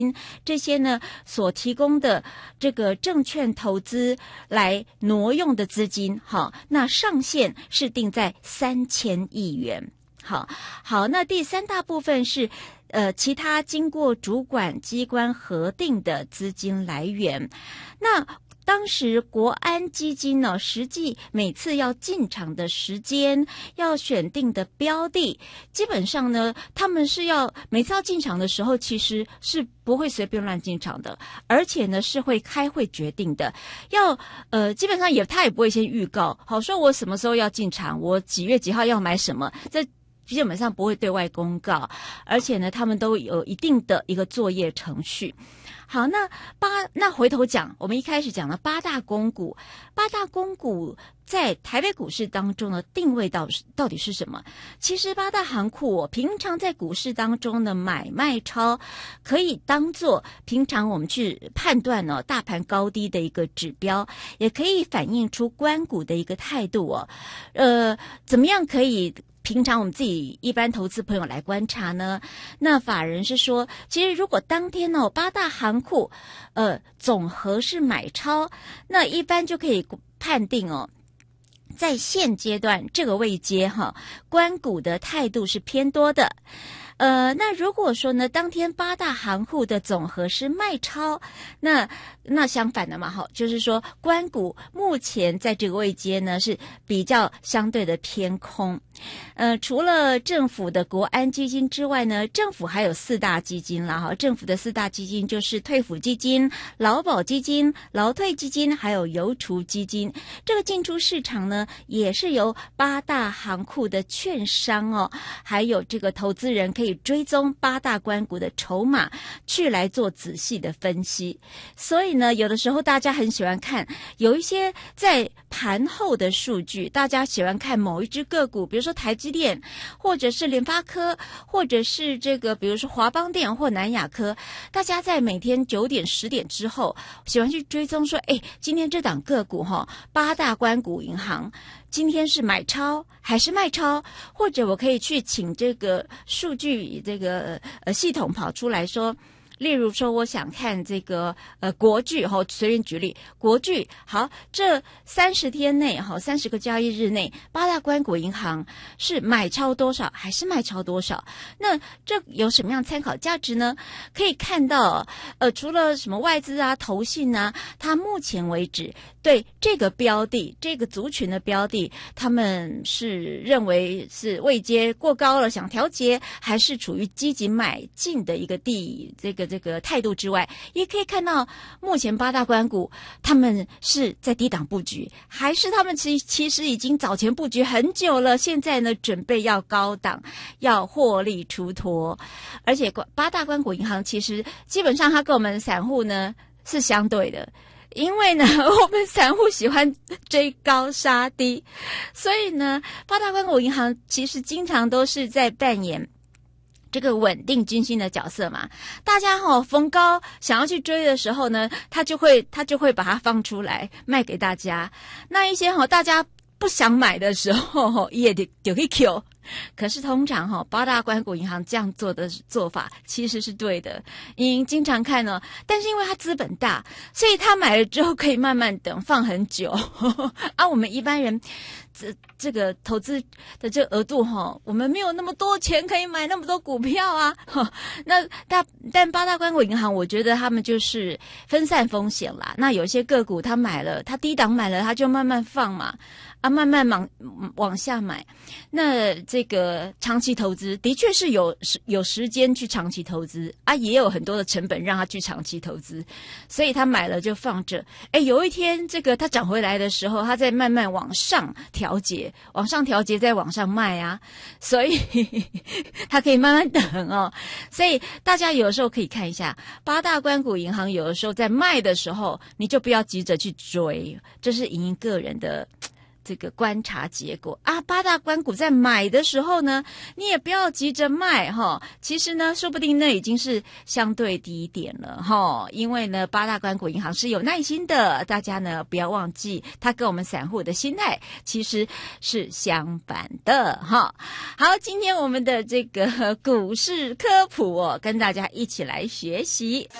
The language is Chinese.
这些呢所提供的这个证券投资来挪用的资金，好，那上限是定在3000亿元。好，那第三大部分是其他经过主管机关核定的资金来源。那当时国安基金呢，实际每次要进场的时间，要选定的标的，基本上呢，他们是要每次要进场的时候，其实是不会随便乱进场的，而且呢是会开会决定的。要基本上他也不会先预告，好说我什么时候要进场，我几月几号要买什么，这基本上不会对外公告，而且呢，他们都有一定的一个作业程序。好，那回头讲，我们一开始讲了八大公股在台北股市当中的定位到底是什么？其实八大行库平常在股市当中的买卖超，可以当做平常我们去判断大盘高低的一个指标，也可以反映出官股的一个态度怎么样可以平常我们自己一般投资朋友来观察呢？那法人是说，其实如果当天八大行库总和是买超，那一般就可以判定在现阶段这个位阶官股的态度是偏多的。那如果说呢，当天八大行库的总和是卖超，那相反的嘛，就是说官股目前在这个位阶呢是比较相对的偏空。除了政府的国安基金之外呢，政府还有4大基金啦，政府的4大基金就是退抚基金、劳保基金、劳退基金，还有邮储基金。这个进出市场呢，也是由八大行库的券商还有这个投资人可以追踪八大官股的筹码，去来做仔细的分析。所以呢，有的时候大家很喜欢看有一些在盘后的数据，大家喜欢看某一只个股，比如说台积电，或者是联发科，或者是这个比如说华邦电或南亚科，大家在每天9点10点之后喜欢去追踪说，今天这档个股八大官股银行今天是买超还是卖超，或者我可以去请这个数据这个系统跑出来说，例如说我想看这个国巨随便举例，国巨好，这30天内30个交易日内八大官股银行是买超多少还是卖超多少，那这有什么样参考价值呢？可以看到除了什么外资啊投信啊，它目前为止对这个标的这个族群的标的，他们是认为是位阶过高了想调节，还是处于积极买进的一个这个态度之外，也可以看到目前八大官股他们是在低档布局，还是他们其实已经早前布局很久了，现在呢准备要高档要获利出脱。而且八大官股银行其实基本上它跟我们散户呢是相对的，因为呢我们散户喜欢追高杀低，所以呢八大官股银行其实经常都是在扮演这个稳定军心的角色嘛。大家逢高想要去追的时候呢，他就会把它放出来卖给大家。那一些大家不想买的时候也就可以 Q。可是通常八大官股银行这样做的做法其实是对的，您经常看但是因为它资本大，所以他买了之后可以慢慢等放很久我们一般人这个投资的这个额度我们没有那么多钱可以买那么多股票啊但八大官股银行我觉得他们就是分散风险啦。那有些个股他买了，他低档买了，他就慢慢放嘛慢慢往下买。那这个长期投资的确是有时间去长期投资也有很多的成本让他去长期投资，所以他买了就放着。有一天这个他涨回来的时候，他再慢慢往上调节再往上卖啊，所以他可以慢慢等所以大家有的时候可以看一下八大官股银行有的时候在卖的时候，你就不要急着去追，这是营个人的这个观察结果啊，八大关股在买的时候呢，你也不要急着卖哈。其实呢，说不定那已经是相对低点了哈。因为呢，八大关股银行是有耐心的，大家呢不要忘记，它跟我们散户的心态其实是相反的哈。好，今天我们的这个股市科普跟大家一起来学习。